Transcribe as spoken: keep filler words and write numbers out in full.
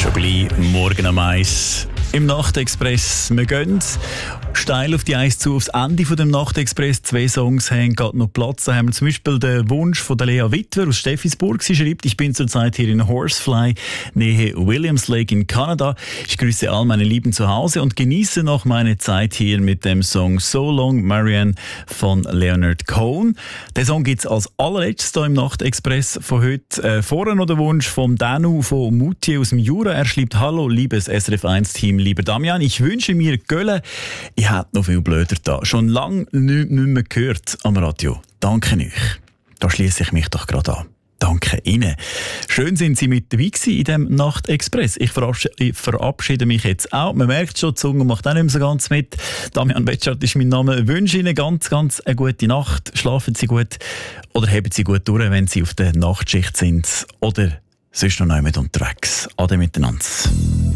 Schon gleich morgen am eins im Nachtexpress. Wir gehen steil auf die eins zu, aufs Ende von dem Nachtexpress. Zwei Songs haben gerade noch Platz. Da haben wir zum Beispiel den Wunsch von der Lea Wittwer aus Steffisburg. Sie schreibt, ich bin zurzeit hier in Horsefly, Nähe Williams Lake in Kanada. Ich grüße all meine Lieben zu Hause und genieße noch meine Zeit hier mit dem Song So Long Marianne von Leonard Cohen. Den Song gibt es als allerletztes hier im Nachtexpress von heute. Äh, vorher noch der Wunsch von Danu von Moutier aus dem Jura. Er schreibt, hallo liebes S R F eins Team, lieber Damian, ich wünsche mir Gölle. Ich hätte noch viel blöder da. Schon lange nicht, nicht mehr gehört am Radio. Danke euch. Da schließe ich mich doch gerade an. Danke Ihnen. Schön sind Sie mit dabei gewesen in diesem Nachtexpress. Ich verabschiede mich jetzt auch. Man merkt schon, die Zunge macht auch nicht mehr so ganz mit. Damian Betschart ist mein Name. Ich wünsche Ihnen ganz, ganz eine gute Nacht. Schlafen Sie gut oder heben Sie gut durch, wenn Sie auf der Nachtschicht sind oder sonst noch jemand unterwegs. Ade miteinander.